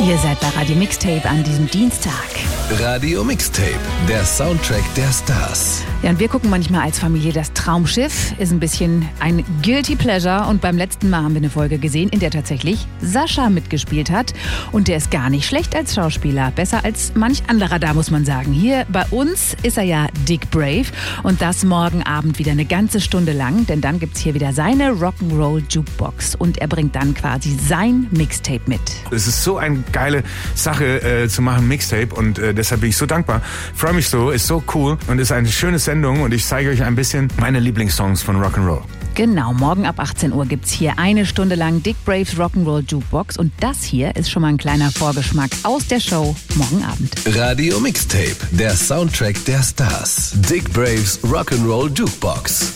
Ihr seid bei Radio Mixtape an diesem Dienstag. Radio Mixtape, der Soundtrack der Stars. Ja, und wir gucken manchmal als Familie das Traumschiff. Ist ein bisschen ein Guilty Pleasure. Und beim letzten Mal haben wir eine Folge gesehen, in der tatsächlich Sascha mitgespielt hat. Und der ist gar nicht schlecht als Schauspieler. Besser als manch anderer da, muss man sagen. Hier bei uns ist er ja Dick Brave. Und das morgen Abend wieder eine ganze Stunde lang. Denn dann gibt's hier wieder seine Rock'n'Roll Jukebox. Und er bringt dann quasi sein Mixtape mit. Es ist so eine geile Sache zu machen, Mixtape. Und deshalb bin ich so dankbar. Freue mich so, ist so cool und ist eine schöne Sendung. Und ich zeige euch ein bisschen meine Lieblingssongs von Rock'n'Roll. Genau, morgen ab 18 Uhr gibt's hier eine Stunde lang Dick Braves Rock'n'Roll Jukebox. Und das hier ist schon mal ein kleiner Vorgeschmack aus der Show morgen Abend. Radio Mixtape, der Soundtrack der Stars. Dick Braves Rock'n'Roll Jukebox.